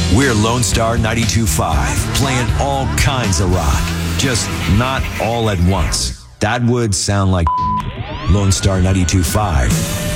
We're Lone Star 92.5, playing all kinds of rock, just not all at once. That would sound like Lone Star 92.5.